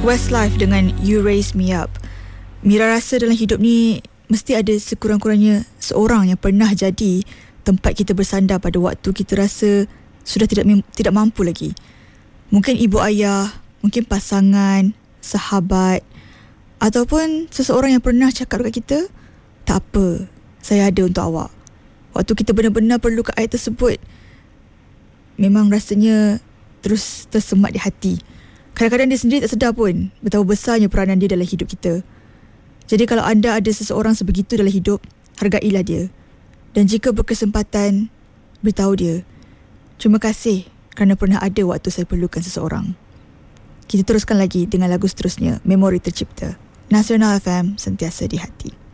Westlife dengan You Raise Me Up. Mira rasa dalam hidup ni mesti ada sekurang-kurangnya seorang yang pernah jadi tempat kita bersandar pada waktu kita rasa sudah tidak mampu lagi. Mungkin ibu ayah, mungkin pasangan, sahabat, ataupun seseorang yang pernah cakap dekat kita, tak apa, saya ada untuk awak. Waktu kita benar-benar perlukan air tersebut, memang rasanya terus tersemat di hati. Kadang-kadang dia sendiri tak sedar pun betapa besarnya peranan dia dalam hidup kita. Jadi kalau anda ada seseorang sebegitu dalam hidup, hargailah dia. Dan jika berkesempatan, beritahu dia, terima kasih kerana pernah ada waktu saya perlukan seseorang. Kita teruskan lagi dengan lagu seterusnya, Memori Tercipta. Nasional FM, sentiasa di hati.